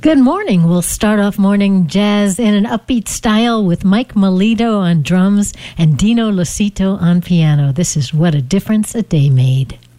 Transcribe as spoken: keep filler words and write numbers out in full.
Good morning. We'll start off morning jazz in an upbeat style with Mike Melito on drums and Dino Lucito on piano. This is What a Difference a Day Made.